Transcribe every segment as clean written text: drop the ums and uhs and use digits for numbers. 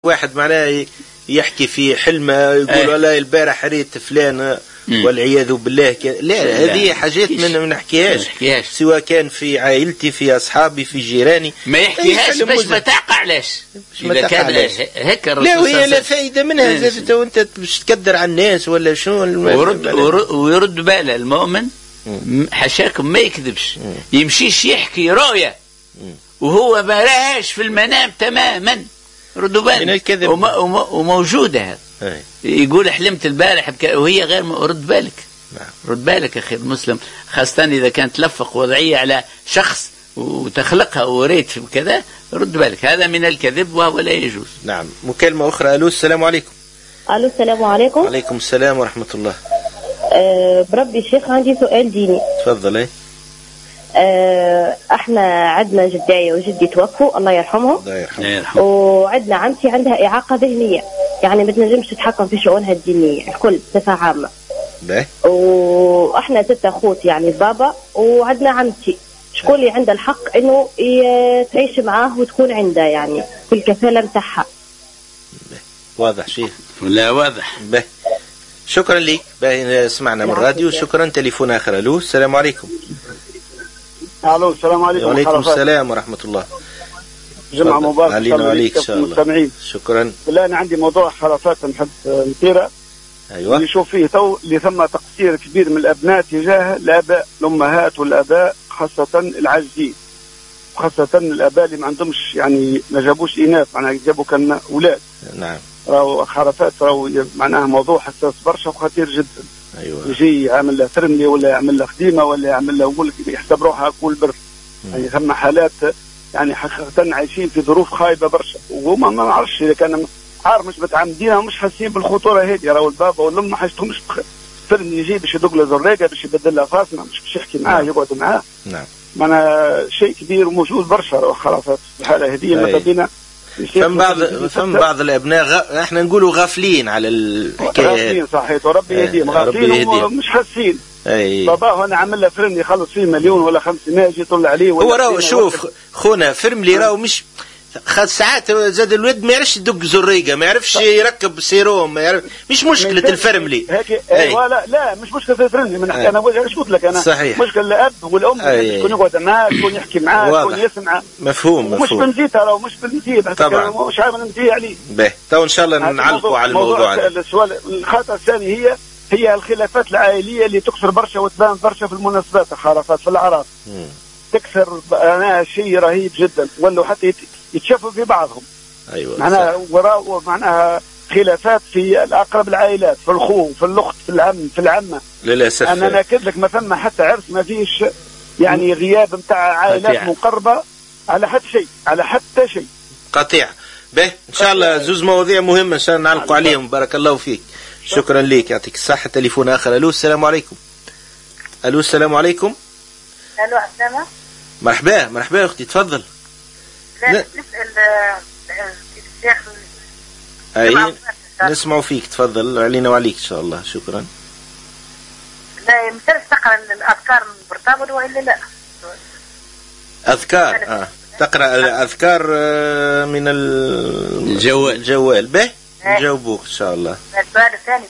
واحد معناه يحكي في حلمه يقول والله البارح ريت فلان والعياذ بالله لا هذه حاجات ما نحكيهاش سواء كان في عائلتي في اصحابي في جيراني ما يحكيهاش باش ما تعقع. علاش اذا كان هيك لا وهي لا فائده منها زادت وانت باش تقدر على الناس ولا شنو ويرد باله المؤمن حشاكم ما يكذبش يمشيش يحكي رؤيا وهو ما راهاش في المنام تماما. ردوا بالك وموجودة هذا يقول حلمت البارح وهي غير رد بالك. رد بالك أخي المسلم، خاصة إذا كانت تلفق وضعية على شخص وتخلقها وريت وكذا، رد بالك، هذا من الكذب وهو لا يجوز. نعم. مكالمة أخرى. ألو السلام عليكم. ألو السلام عليكم. وعليكم السلام ورحمة الله. بربي الشيخ عندي سؤال ديني. تفضل. احنا عندنا جداي وجدي توفوا الله يرحمهم. الله يرحمهم. وعندنا عمتي عندها إعاقة ذهنية، يعني ما تنجمش تتحكم في شؤونها الدينية الكل بصفة عامة. واحنا 6 اخوت يعني بابا، وعندنا عمتي شكون اللي عنده الحق انه تعيش معاه وتكون عنده يعني في الكفالة متاعها. واضح شيخ؟ لا واضح. شكرا لك. سمعنا من الراديو. شكرا. تليفون آخر. ألو السلام عليكم. الو السلام عليكم. وعليكم السلام ورحمة الله. جمعة مباركة علينا وعليك إن شاء الله. شكرا. بالله أنا عندي موضوع خرافات نحب نثيرها. أيوة. نشوف فيه تو اللي ثم تقصير كبير من الأبناء تجاه الآباء الأمهات والآباء، خاصة العاجزين، وخاصة الآباء اللي ما عندهمش يعني ما جابوش إناث، معناها جابوا كان أولاد. نعم. راهو خرافات، راهو معناها موضوع حساس برشا وخطير جدا. أيوة. يجي يعمل له فرملي ولا يعمل له خديمة ولا يعمل له يقول يحسب روحه كل بر. يعني ثم حالات يعني حقيقة عايشين في ظروف خايبة برشا، وهما ما نعرفش إذا كان عارف مش متعمدين ومش حاسين بالخطورة هذه. راهو البابا والأم ما حاجتهمش فرملي يجي باش يدق له زريقة باش يبدل له فاصمة، مش باش يحكي معاه يقعد معاه. نعم. معناها شيء كبير وموجود برشا خرافات في الحالة هذه. ماذا بينا فم بعض الابناء احنا نقولوا غافلين على الحكايه. غافلين صحيح، وربي يهديهم. غافلين ومش حاسين. باباه انا عامل له فرن يخلص فيه 1 مليون ولا 500 يجي يطلع عليه. هو راهو شوف خونا فرملي راهو مش ساعات زاد الولد ما يعرفش يدق زريقه، ما يعرفش يركب سيروم، ما يعرف. مش مشكله الفرملي هيك. ولا لا مش مشكله الفرملي من انا ايش قلت لك انا. صحيح. مشكله الاب والام يكون يقعد معاه، يكون يحكي معاه، يكون يسمع. مفهوم. مش بنزيد راهو مش بنزيد طبعا، مش عارف ننتهي عليه. تو ان شاء الله نعلقوا على الموضوع هذا. السؤال الخطأ الثاني هي الخلافات العائليه اللي تكسر برشا وتبان برشا في المناسبات، الخرافات في الاعراس تكسر. انا شيء رهيب جدا، ولا حتى يتشافوا في بعضهم. ايوه. معناها خلافات في الاقرب العائلات، في الخو، في الاخت، في العم، في العمه. للاسف انا ناكد لك ما ثم حتى عرس ما فيش يعني غياب نتاع عائلات مقربه على حتى شيء قطيع. ان شاء الله زوز مواضيع مهمه ان شاء الله نعلقوا عليهم. بارك الله فيك. شكرا لك، يعطيك الصحه. تليفون اخر. الو السلام عليكم. الو السلام عليكم. الو السلام. مرحبا اختي تفضل. نسأل الشيخ. اي نسمعوا فيك تفضل. علينا وعليك ان شاء الله. شكرا. لا يمثلش تقرا الاذكار من البرطابل والا لا؟ اذكار تقرا الاذكار من الجوال. نجاوبوك ان شاء الله. السؤال الثاني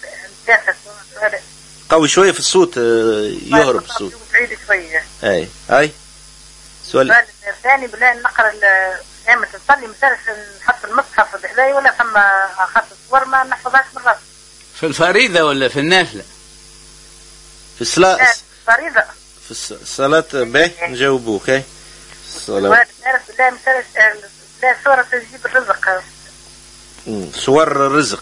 قوي شويه في الصوت، يهرب الصوت. بعيد شويه. اي السؤال الثاني بالله نقرا ايام تصلي مثلا نحط المصحف بحذاي ولا ثم اخذت الصور ما نحفظهاش من راسي؟ في الفريضه ولا في النافله؟ في الصلاه. فريضه. في الصلاه. نجاوبوك. الصلاه بالله مثلا لا صوره تجيب الرزق. صور الرزق.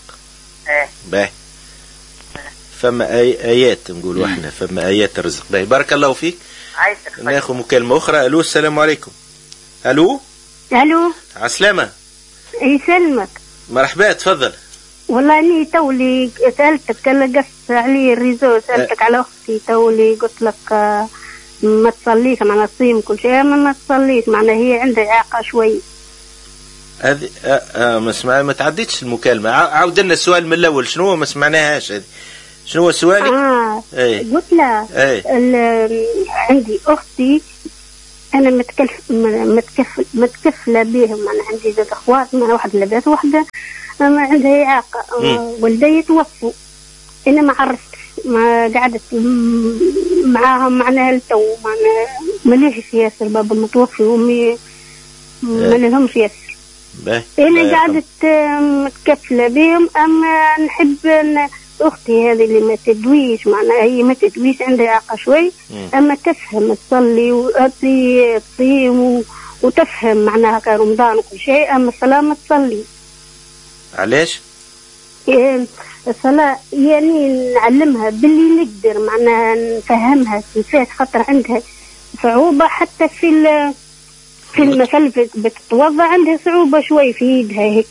فما ايات نقولوا احنا فما ايات الرزق. بارك الله فيك. ناخذ مكالمه اخرى. الو السلام عليكم. الو عسلامه. يسلمك. مرحبا تفضل. والله اني تولي سالتك، انا قص علي الريزو، سالتك على اختي تولي قلت لك ما تصليش معناها تصيم كل شيء، ما تصليش معناها هي عندها اعاقه شوي. هذه ما تعديتش المكالمه. عاود لنا السؤال من الاول. شنو هو؟ ما سمعناهاش. هذه شنو هو سؤالك؟ قلت لها عندي اختي أنا متكفلة بيهم. أنا عندي زوج أخوات، من واحد لبيت واحدة ما عندها إعاقة، والدي توفوا. أنا ما عرفت، ما قعدت معاهم معناها التو، ماليش ياسر، بابا متوفي وأمي ما لهمش ياسر. أنا قعدت متكفلة بهم. أما نحب أختي هذه اللي ما تدويش، معناها هي ما تدويش، عندها إعاقة شوي، أما تفهم تصلي وتصيم وتفهم معناها كرمضان وكل شيء، أما الصلاة ما تصلي. علاش؟ الصلاة يعني نعلمها باللي نقدر، معناها نفهمها كيفاش، خاطر عندها صعوبة حتى في المثل بتتوضع، عندها صعوبة شوي في يدها هيك.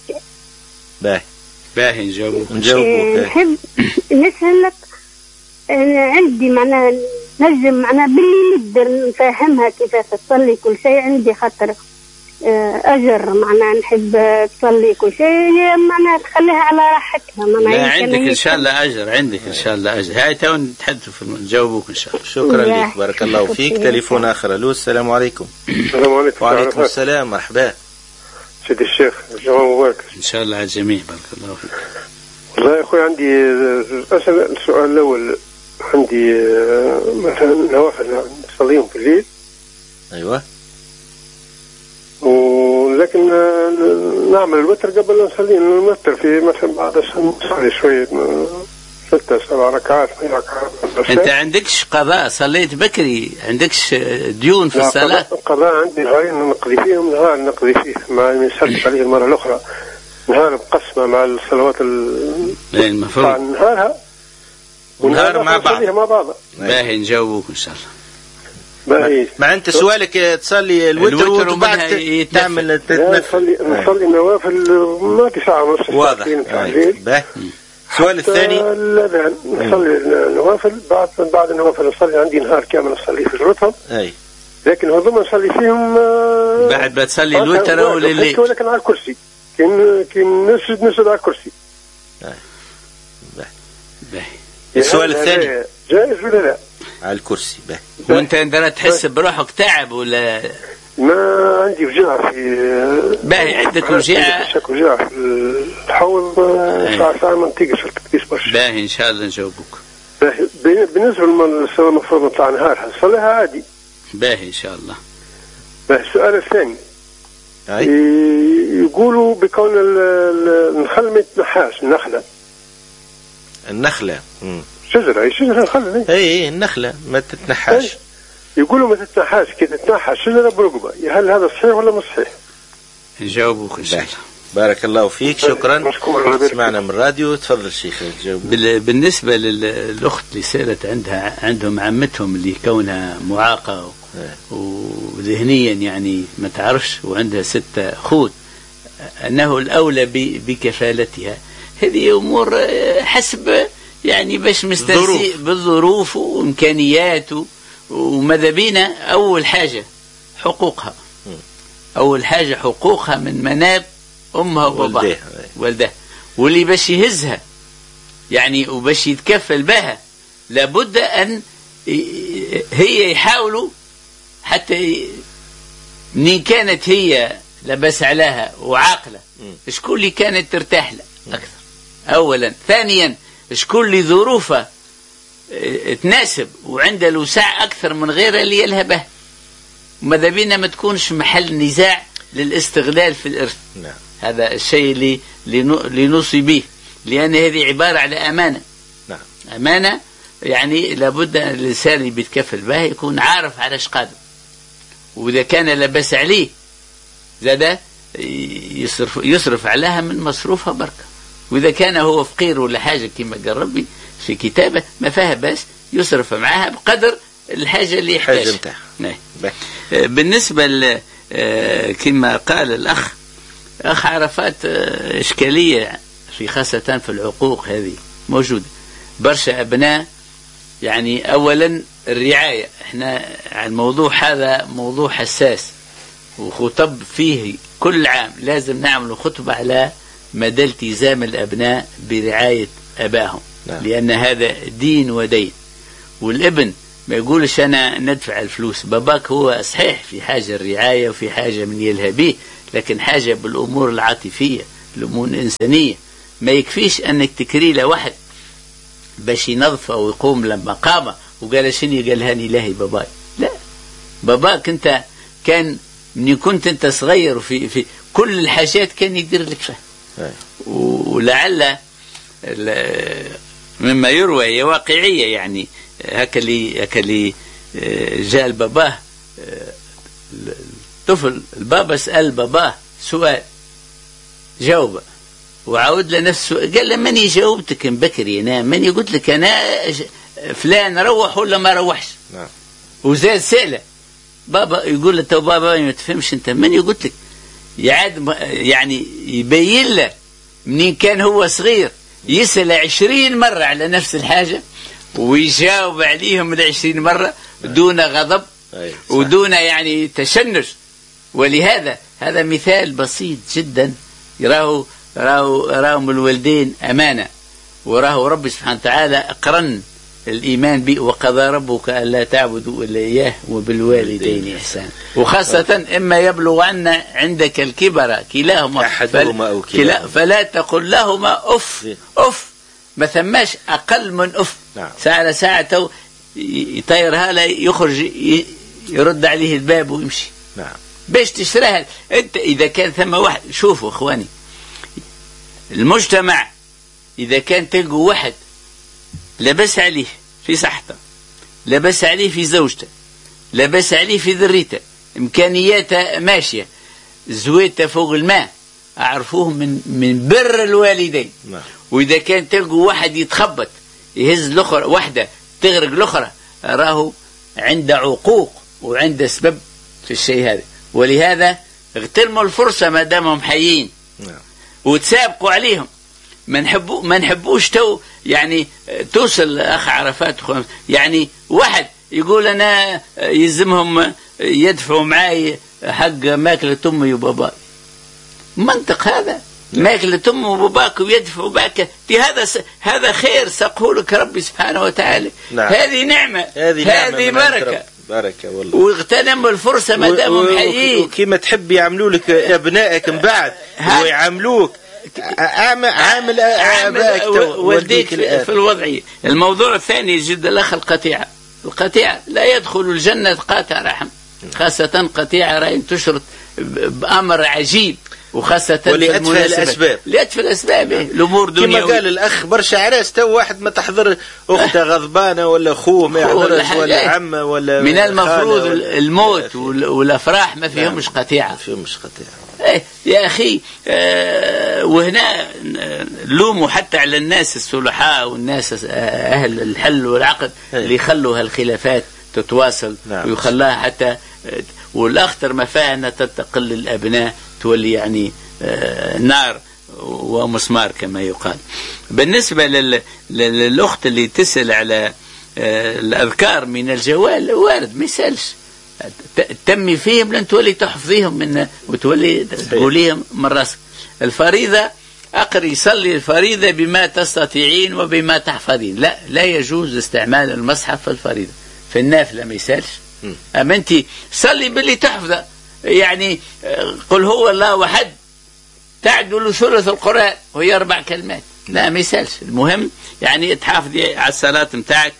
باهي نجاوبك. نحب نسهل لك، عندي معناها نجم معناها باللي نقدر نفهمها كيفاش تصلي كل شيء. عندي خاطر أجر معناها نحب تصلي كل شيء، معناها تخليها على راحتها. لا عندك إن شاء الله أجر، عندك إن شاء الله أجر. هاي تو نتحدثوا في نجاوبك إن شاء الله. شكرا لك، بارك الله فيك. تليفون آخر. ألو، السلام عليكم. السلام عليكم. وعليكم السلام، مرحبا سيدي الشيخ، الجمعة مبارك إن شاء الله على الجميع، بارك الله فيك. والله يا أخوي عندي أسأل السؤال الأول. عندي مثلا نوافل نصليهم في الليل. أيوة. ولكن نعمل الوتر قبل أن نصلي، نوتر في مثلا بعد نصلي شوية 6-7 ركعات. أنت عندكش قضاء؟ صليت بكري، عندكش ديون في الصلاة؟ قضاء عندي نهارين نقضي فيهم، نهار نقضي فيه ما يسلك عليه المرة الأخرى، نهار مقسمة مع الصلوات المفروض نهارها ونهار مع بعض. باهي نجاوبك إن شاء الله. ما أنت سؤالك تصلي الوتر وبعد تعمل نصلي النوافل ما في ساعة ونص. واضح. السؤال الثاني الأذان، نصلي النوافل بعد النوافل نصلي، عندي نهار كامل أصلي في الرطب. لكن هذوما نصلي فيهم بعد بتصلي الوتر ولا الليل، ولكن على الكرسي كين نسجد على الكرسي. السؤال الثاني جائز ولا لا؟ على الكرسي. وانت تحس بروحك تعب ولا ما عندي وجع في باهي؟ عندك وجع في الحوض ساعة منطقة في التكتيس برشا. باهي إن شاء الله نجاوبك. بالنسبة للصلاة المفروض نطلع نهارها صليها عادي. باهي إن شاء الله. السؤال الثاني يقولوا بكون النخل ما يتنحاش. النخلة شجرة النخلة. اي النخلة ما تتنحاش. يقولوا ما تتنحاش، كي تتنحى شجرة برقبة، هل هذا صحيح ولا مش صحيح؟ نجاوبك إن شاء الله. بارك الله فيك، شكرا. سمعنا من الراديو، تفضل شيخ تجاوب. بالنسبة للأخت اللي سألت عندهم عمتهم اللي كونها معاقة وذهنيا يعني ما تعرفش، وعندها 6 أخوت، أنه الأولى بكفالتها. هذه أمور حسب يعني باش مستنسي بالظروف وإمكانياته وماذا بينا. أول حاجة حقوقها، أول حاجة حقوقها من مناب أمها وباباها والدها، واللي باش يهزها يعني وباش يتكفل بها لابد أن هي يحاولوا حتى منين كانت هي لبس عليها وعاقلة شكون اللي كانت ترتاح لها أكثر أولا. ثانيا شكون اللي ظروفه تناسب وعنده الوسع أكثر من غيره اللي يلهبه. وماذا بينا ما تكونش محل نزاع للاستغلال في الإرث. هذا الشيء اللي نوصي به، لأن هذه عبارة على أمانة. أمانة يعني لابد أن الإنسان اللي بيتكفل به يكون عارف على ايش قادم، وإذا كان لبس عليه زاد يصرف عليها من مصروفها بركة. وإذا كان هو فقير ولا حاجة كما قال ربي في كتابه ما فيها بس يصرف معها بقدر الحاجة اللي يحتاجها. بالنسبة كما قال الأخ عرفات، إشكالية في خاصة في العقوق هذه موجودة برشا أبناء. يعني أولا الرعاية، احنا الموضوع هذا موضوع حساس وخطب فيه كل عام لازم نعمل خطبة على مدى التزام الأبناء برعاية أباهم. لأن هذا دين ودين، والابن ما يقولش أنا ندفع الفلوس. باباك هو صحيح في حاجة الرعاية وفي حاجة من يلهى به، لكن حاجة بالأمور العاطفية، الأمور الإنسانية. ما يكفيش أنك تكري له واحد باش ينظفه ويقوم لما قامه وقال شني قال هاني إلهي باباي. لا، باباك أنت كان من كنت أنت صغير في كل الحاجات كان يدير لك فيها. ولعل مما يروى هي واقعية، يعني هكذا جاء الباباه الطفل، البابا سأل باباه سؤال جاوبه وعاود لنفسه، قال له من جاوبتك بكري أنا من قلت لك أنا فلان روح ولا ما روحش. وزاد سأله بابا يقول له تو بابا ما تفهمش أنت من قلت لك، يعني يبين له منين كان هو صغير يسأل 20 مرة على نفس الحاجة ويجاوب عليهم 20 مرة دون غضب ودون يعني تشنج. ولهذا هذا مثال بسيط جدا يراهم الوالدين أمانة، وراه رب سبحانه وتعالى أقرن الإيمان به، وقضى ربك ألا تعبدوا إلا إياه وبالوالدين إحسانا. وخاصة إما يبلغ عندك الكبر كلاهما فلا تقل لهما أف ما ثماش أقل من أف. ساعة ساعة يطيرها لا يخرج يرد عليه الباب ويمشي. باش تشتريها أنت إذا كان ثم واحد. شوفوا إخواني، المجتمع إذا كان تلقوا واحد لبس عليه في صحته، لبس عليه في زوجته، لبس عليه في ذريته، إمكانياته ماشية، زويته فوق الماء، أعرفوهم من بر الوالدين. وإذا كان تلقوا واحد يتخبط يهز الأخرى، واحدة تغرق الأخرى، راه عنده عقوق وعنده سبب في الشيء هذا. ولهذا اغتنموا الفرصة ما دامهم حيين وتسابقوا عليهم. ما نحبوش تو يعني توصل أخ عرفات يعني واحد يقول أنا يلزمهم يدفعوا معي حق ماكلة أمي وباباي. منطق هذا؟ ماكلة أمي وباباك ويدفعوا باك، هذا خير سقه لك ربي سبحانه وتعالى. هذه نعمة، هذه بركة والله. واغتنموا الفرصة ما دامهم حيين. وكما تحب يعملوا لك أبنائك من بعد ويعاملوك عامل أبائك وديك في الوضعية. الموضوع الثاني جدا الأخ القطيعة لا يدخل الجنة قاطع رحم، خاصة قطيعة رأي تشرط بأمر عجيب، وخاصة لأتفه الأسباب. الأمور دنيوية. كما قال الأخ برشا عراس تو واحد ما تحضر أخته غضبانة ولا أخوه ما يحضرش ولا عمه ولا من المفروض الموت والأفراح ما فيهمش قطيعة. يا أخي وهنا لوموا حتى على الناس الصلحاء والناس أهل الحل والعقد اللي يخلوا هالخلافات تتواصل ويخلاها حتى، والأخطر ما فيها أن تتقل الأبناء تولي يعني نار ومسمار كما يقال. بالنسبة للأخت اللي تسأل على الأذكار من الجوال، وارد ما يسألش، تمي فيهم لن تولي تحفظيهم من وتولي تقوليهم من راسك. الفريضة أقري صلي الفريضة بما تستطيعين وبما تحفظين. لا يجوز استعمال المصحف في الفريضة. في النافلة ما يسألش، أما أنت صلي باللي تحفظه. يعني قل هو الله أحد تعدل ثلث القرآن وهي 4 كلمات. لا ما يسألش، المهم يعني تحافظي على الصلاة متاعك.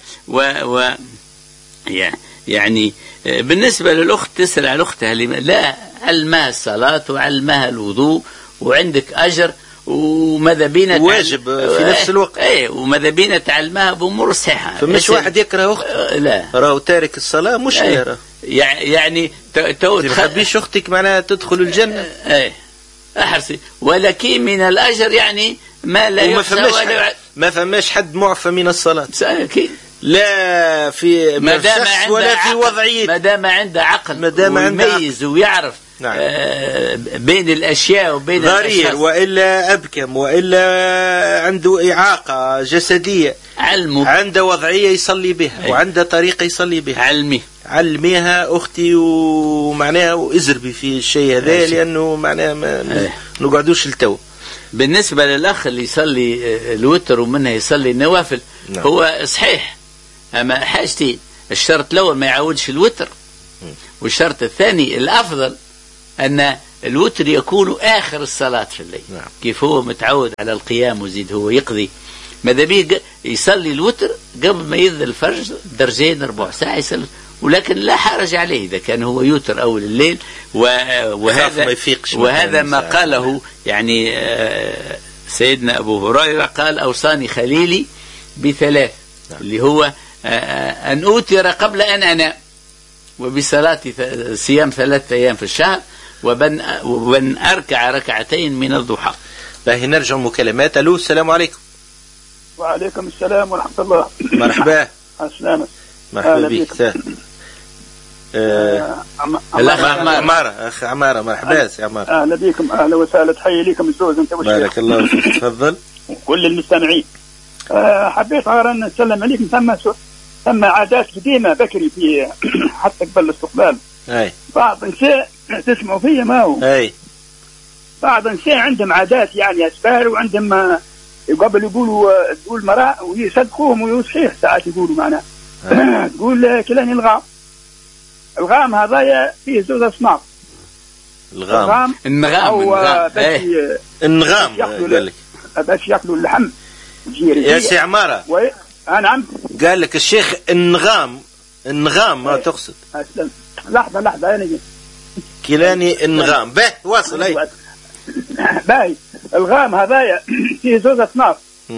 يعني بالنسبة للأخت تسأل على أختها، لا علمها الصلاة وعلمها الوضوء وعندك أجر، وماذا بينا واجب في نفس الوقت. وماذا بينا تعلمها بأمور صحيحة. فمش واحد يكره أخته لا راهو تارك الصلاة مش يرى يعني تخبيش أختك معناها تدخل الجنة. أحرصي ولكن من الأجر يعني ما لا يحصى. ما فماش حد معفى من الصلاة لا في شخص ولا في وضعية، ما دام عنده عقل ويميز ويعرف بين الأشياء وبين ضرير وإلا أبكم وإلا عنده إعاقة جسدية، عنده وضعية يصلي بها وعنده طريقة يصلي بها. علميها أختي ومعناها وإزربي في الشيء هذا لأنه معناها ما نقعدوش التو. بالنسبة للأخ اللي يصلي الوتر ومنها يصلي النوافل، هو صحيح، أما حاجتين الشرط الأول ما يعودش الوتر، والشرط الثاني الأفضل أن الوتر يكون آخر الصلاة في الليل. نعم. كيف هو متعود على القيام وزيد هو يقضي، ماذا بيه يصلي الوتر قبل ما يذل الفجر درجين 4 ساعة يصلي، ولكن لا حرج عليه إذا كان هو يوتر أول الليل. وهذا ما قاله يعني سيدنا أبو هريرة قال أوصاني خليلي ب3، اللي هو أن أوتر قبل أن أنام، وبصلاة صيام 3 أيام في الشهر، وبن أركع 2 ركعتين من الضحى. باهي نرجع مكالمات. ألو السلام عليكم. وعليكم السلام ورحمة الله. مرحبا. السلامة. مرحبا بك. الأخ عمارة. أخ عمارة مرحبا يا عمارة. أهلا بكم، أهلا وسهلا، تحية لكم الزوز أنت والشيخ. بارك الله فيك. تفضل. وكل المستمعين. حبيت أن نسلم عليكم. ثم عادات قديمة بكري في حتى قبل الاستقبال. أي. بعض الشيء تسمعوا فيه ما هو. أي. بعض الشيء عندهم عادات يعني أسبار، وعندهم قبل يقولوا تقول مراء ويصدقوهم ويصحيح ساعات يقولوا معنا. تقول كلاني الغام هذا فيه 2 أصناف. النغام قال لك باش ياكلوا اللحم يا سي عمارة. نعم. قال لك الشيخ النغام ما تقصد. لحظة يعني كلاني النغام. به واصل. أي باهي. الغام هذا فيه 2 أصناف.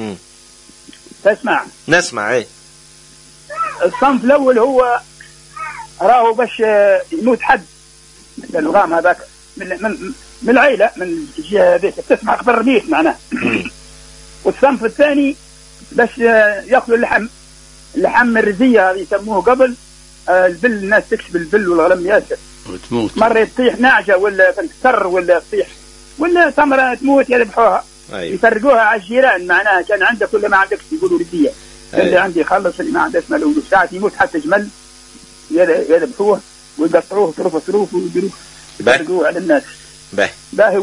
تسمع؟ نسمع. أي. الصنف الأول هو راهو باش يموت حد، مثل الغام هذاك من العيلة، من الجهة هذيك تسمع خبر ربيت معناه. والصنف الثاني باش يأكلوا اللحم الرزية هذه يسموه قبل البل، الناس تكسب البل والغلم ياسر وتموت، مرة تطيح نعجة ولا تنكسر ولا تطيح ولا تمرة تموت يذبحوها. أيوة. يفرقوها على الجيران، معناها كان عندك ولا ما عندك يقولوا رزية. أيوة. اللي عندي خلص، اللي ما عندك ما له ساعات يموت حتى جمل يذبحوه ويقطعوه صروف ويديروه يفرقوه على الناس. باهي.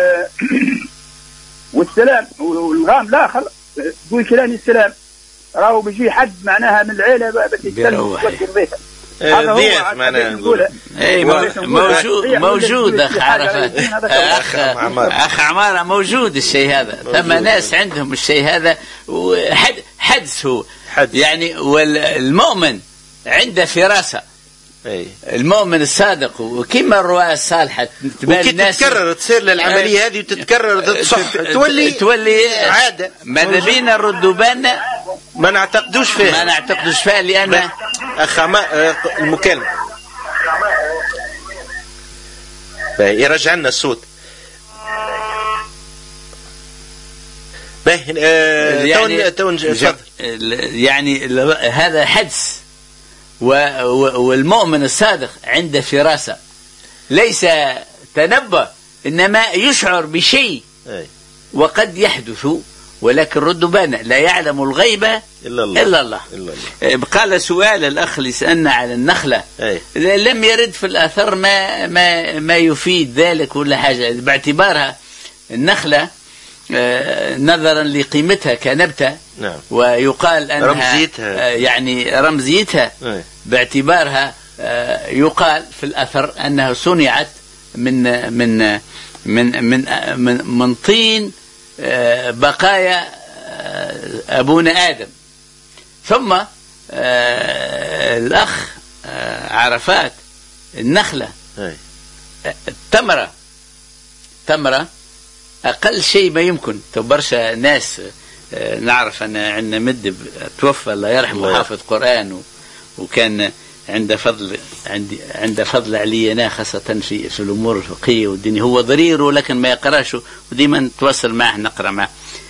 والسلام والغام لا خلص تقول كلاني السلام، راهو بيجي حد معناها من العيلة بس يتسلم ضيف معناها نقول. اي موجود اخ عرفات. اخ عمارة موجود الشيء هذا. ثم ناس عندهم الشيء هذا حدث هو يعني. والمؤمن عنده فراسة. المؤمن الصادق وكما الرواية الصالحة تتكرر تصير للعملية هذه وتتكرر تصح تولي عادة. ماذا بينا نردوا بالنا ما نعتقدوش فيها لأن المكالمة يرجع لنا الصوت. يعني هذا حدث. والمؤمن الصادق عنده فراسة، ليس تنبأ، إنما يشعر بشيء وقد يحدث، ولكن ردوا بالنا لا يعلم الغيب إلا الله. قال سؤال الأخ اللي سألنا على النخلة. لم يرد في الأثر ما يفيد ذلك ولا حاجة، باعتبارها النخلة نظرا لقيمتها كنبتة. نعم. ويقال أنها رمزيتها يعني رمزيتها باعتبارها يقال في الأثر أنها صنعت من طين بقايا أبونا آدم. ثم الأخ عرفات النخلة تمرة أقل شيء ما يمكن. برشا ناس نعرف أن عندنا مدب توفى الله يرحمه حافظ قرآن، وكان عنده فضل علي أنا خاصة في الأمور الفقهية والدينية. هو ضرير ولكن ما يقراش، وديما نتواصل معه نقرأ معه.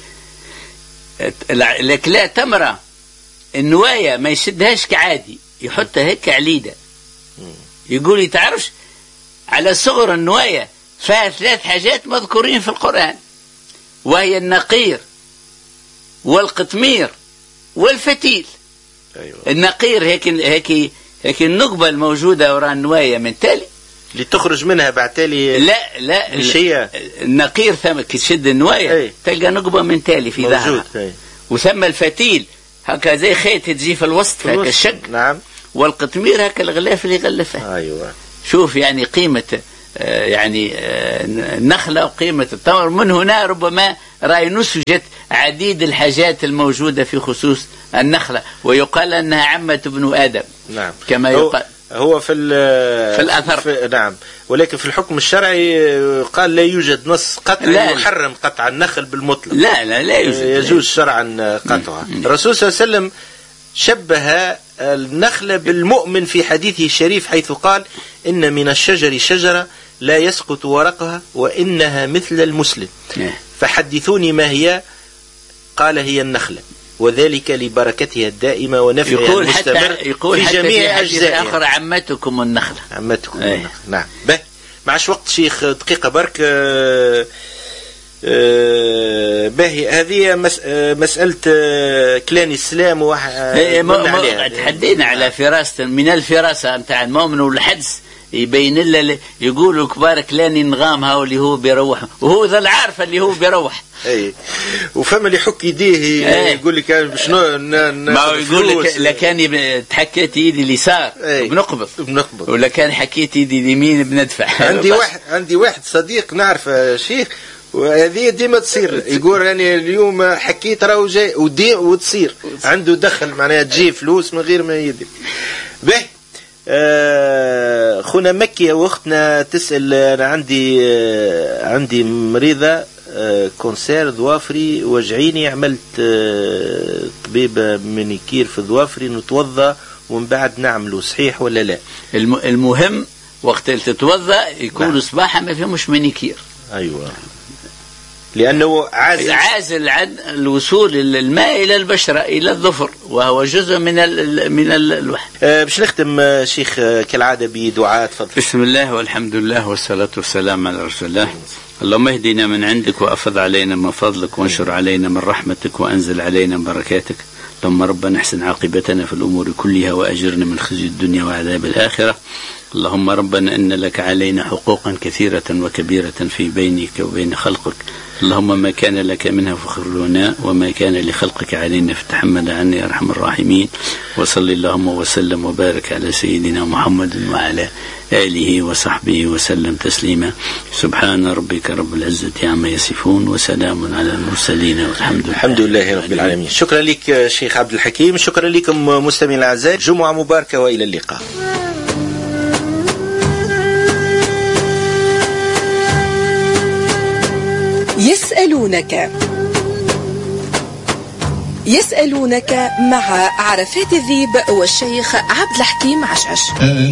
لكن لا تمرة النواية ما يشدهاش كعادي، يحطها هيك عليدة. يقول لي تعرفش على صغر النواية فيها 3 حاجات مذكورين في القرآن، وهي النقير والقطمير والفتيل. أيوة. النقير هيك النقبة الموجودة وراء النواية من تالي اللي تخرج منها بعتالي. لا مش هي النقير ثم تشد النواية تلقى نقبة من تالي في ظهرها. وثم الفتيل هكا زي خيط تجي في الوسط هكا الشق. نعم. والقطمير هكا الغلاف اللي غلفه. أيوة. شوف يعني قيمة يعني النخلة وقيمة التمر. من هنا ربما رأي نسجت عديد الحاجات الموجودة في خصوص النخلة، ويقال أنها عمة ابن آدم. نعم. كما يقال هو في الأثر. نعم، ولكن في الحكم الشرعي قال لا يوجد نص قطع يحرم قطع النخل بالمطلق. لا يوجد، يجوز شرعا قطعها. الرسول صلى الله عليه وسلم شبه النخلة بالمؤمن في حديثه الشريف حيث قال إن من الشجر شجرة لا يسقط ورقها وإنها مثل المسلم، فحدثوني ما هي؟ قال هي النخلة، وذلك لبركتها الدائمة ونفعها المستمر في جميع أجزائها. آخر عمتكم النخلة. النخلة. نعم. معش وقت شيخ دقيقة برك. باهي هذه مسألة كلان الإسلام تحدينا على فراسة من الفراسة متاع المؤمن والحدس يبين لنا يقولوا كبار كلاني نغام هاو اللي هو بيروح وهو ذا العارفة اللي هو بيروح. اي وفما اللي يحك يديه يقول لك شنو ما يقول لك لكان تحكيت يدي اليسار بنقبض ولا كان حكيت يدي اليمين بندفع. عندي واحد صديق نعرف شيخ وهذه ديما تصير، يقول يعني اليوم حكيت راهو جاي وتصير عنده دخل معناها تجي فلوس من غير ما يدري به. خونا مكي واختنا تسأل، أنا عندي مريضة كونسير ضوافري وجعيني، عملت طبيبة مانيكير في ضوافري، نتوضى ومن بعد نعمله صحيح ولا لا؟ المهم وقت اللي تتوضى يكون صباحا ما فيهمش مانيكير. أيوة، لأنه عازل عن الوصول الماء إلى البشرة إلى الظفر، وهو جزء من الوحي. باش نختم شيخ كالعادة بدعاء. تفضل. بسم الله والحمد لله والصلاة والسلام على رسول الله. اللهم اهدنا من عندك وأفض علينا من فضلك وانشر علينا من رحمتك وأنزل علينا من بركاتك. اللهم ربنا احسن عاقبتنا في الأمور كلها وأجرنا من خزي الدنيا وعذاب الآخرة. اللهم ربنا إن لك علينا حقوقا كثيرة وكبيرة في بينك وبين خلقك. اللهم ما كان لك منها فخر لنا وما كان لخلقك علينا فتحمل عنا يا أرحم الراحمين. وصل اللهم وسلم وبارك على سيدنا محمد وعلى آله وصحبه وسلم تسليما. سبحان ربك رب العزة عما يصفون وسلام على المرسلين والحمد لله رب العالمين. شكرا لك شيخ عبد الحكيم، شكرا لكم مستمعين الأعزاء، جمعة مباركة وإلى اللقاء. يسألونك مع عرفات الذيب والشيخ عبد الحكيم عشعش.